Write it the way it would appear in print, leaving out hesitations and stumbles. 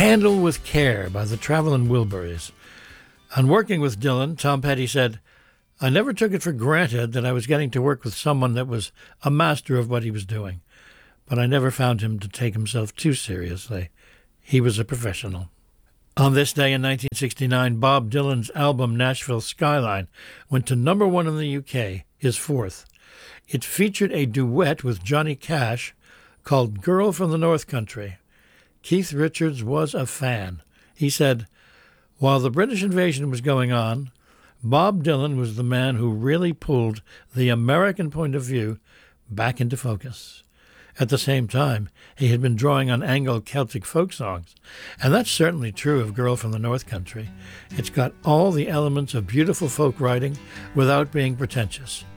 Handle with Care by the Travelin' Wilburys. On working with Dylan, Tom Petty said, I never took it for granted that I was getting to work with someone that was a master of what he was doing, but I never found him to take himself too seriously. He was a professional. On this day in 1969, Bob Dylan's album Nashville Skyline went to number one in the UK, his fourth. It featured a duet with Johnny Cash called Girl from the North Country. Keith Richards was a fan. He said, while the British invasion was going on, Bob Dylan was the man who really pulled the American point of view back into focus. At the same time, he had been drawing on Anglo-Celtic folk songs, and that's certainly true of Girl from the North Country. It's got all the elements of beautiful folk writing without being pretentious.